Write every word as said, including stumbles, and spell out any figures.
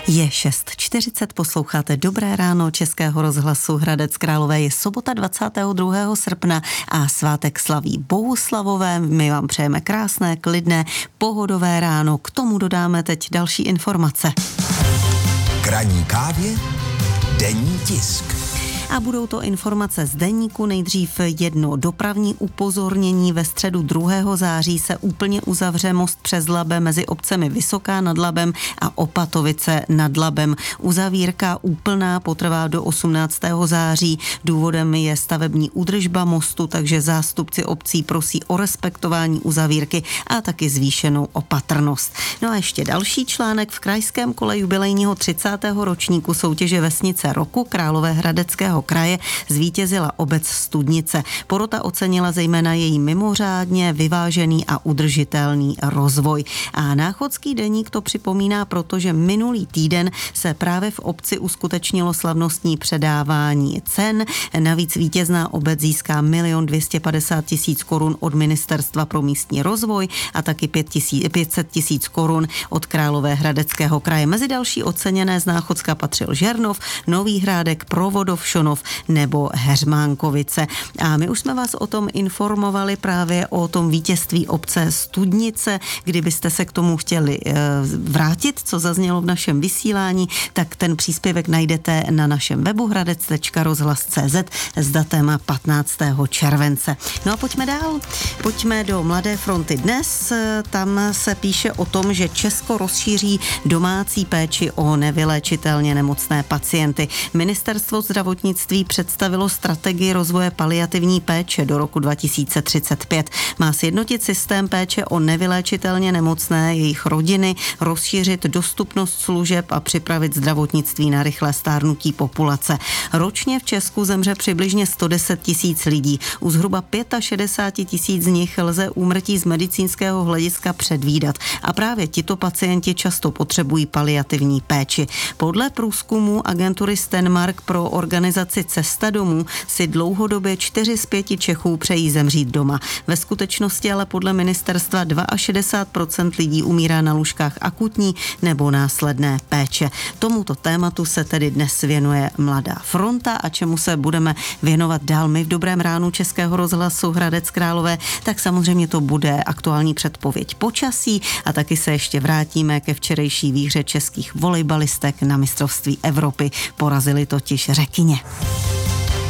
Je šest čtyřicet, posloucháte Dobré ráno Českého rozhlasu Hradec Králové. Je sobota dvacátého druhého srpna a svátek slaví Bohuslavové. My vám přejeme krásné, klidné, pohodové ráno. K tomu dodáme teď další informace. K ranní kávě denní tisk. A budou to informace z deníku. Nejdřív jedno dopravní upozornění. Ve středu druhého září se úplně uzavře most přes Labe mezi obcemi Vysoká nad Labem a Opatovice nad Labem. Uzavírka úplná potrvá do osmnáctého září. Důvodem je stavební údržba mostu, takže zástupci obcí prosí o respektování uzavírky a taky zvýšenou opatrnost. No a ještě další článek. V krajském kole jubilejního třicátého ročníku soutěže Vesnice roku Královéhradeckého kraje zvítězila obec Studnice. Porota ocenila zejména její mimořádně vyvážený a udržitelný rozvoj. A Náchodský deník to připomíná, protože minulý týden se právě v obci uskutečnilo slavnostní předávání cen. Navíc vítězná obec získá milion dvě stě padesát tisíc korun od Ministerstva pro místní rozvoj a taky pět set tisíc korun od Královéhradeckého kraje. Mezi další oceněné z Náchodska patřil Žernov, Nový Hrádek, Provodov, Šonov nebo Heřmánkovice. A my už jsme vás o tom informovali právě o tom vítězství obce Studnice. Kdybyste se k tomu chtěli vrátit, co zaznělo v našem vysílání, tak ten příspěvek najdete na našem webu hradec tečka rozhlas tečka cé zet s datem patnáctého července. No a pojďme dál. Pojďme do Mladé fronty dnes. Tam se píše o tom, že Česko rozšíří domácí péči o nevyléčitelně nemocné pacienty. Ministerstvo zdravotnictví představilo strategii rozvoje paliativní péče do roku dva tisíce třicet pět. Má sjednotit systém péče o nevyléčitelně nemocné, jejich rodiny, rozšířit dostupnost služeb a připravit zdravotnictví na rychlé stárnutí populace. Ročně v Česku zemře přibližně sto deset tisíc lidí. U zhruba šedesát pět tisíc z nich lze úmrtí z medicínského hlediska předvídat. A právě tito pacienti často potřebují paliativní péči. Podle průzkumu agentury Stenmark pro organizaci Cesta domů si dlouhodobě čtyři z pěti Čechů přejí zemřít doma. Ve skutečnosti ale podle ministerstva šedesát dva procent lidí umírá na lůžkách akutní nebo následné péče. Tomuto tématu se tedy dnes věnuje Mladá fronta a čemu se budeme věnovat dál my v Dobrém ránu Českého rozhlasu Hradec Králové, tak samozřejmě to bude aktuální předpověď počasí a taky se ještě vrátíme ke včerejší výhře českých volejbalistek na mistrovství Evropy. Porazili totiž Řekyně.